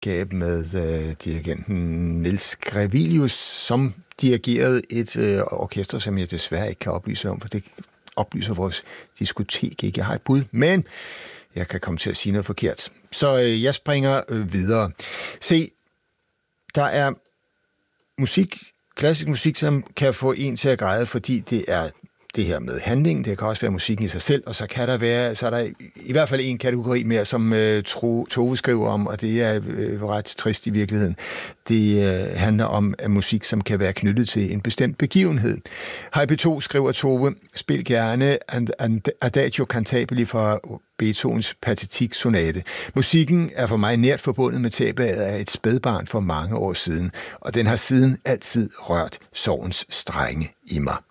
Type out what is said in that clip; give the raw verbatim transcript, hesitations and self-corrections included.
selskab med øh, dirigenten Niels Grevilius, som dirigerede et øh, orkester, som jeg desværre ikke kan oplyse om, for det oplyser vores diskotek ikke. Jeg har et bud, men jeg kan komme til at sige noget forkert. Så øh, jeg springer øh, videre. Se, der er musik, klassisk musik, som kan få en til at græde, fordi det er det her med handling, det kan også være musikken i sig selv, og så kan der være, så er der i hvert fald en kategori mere, som øh, Tove skriver om, og det er øh, ret trist i virkeligheden. Det øh, handler om at musik, som kan være knyttet til en bestemt begivenhed. Hej P to, skriver Tove, spil gerne Adagio Cantabile fra Beethovens Pathetique-sonate. Musikken er for mig nært forbundet med tabet af et spædbarn for mange år siden, og den har siden altid rørt sorgens strenge i mig.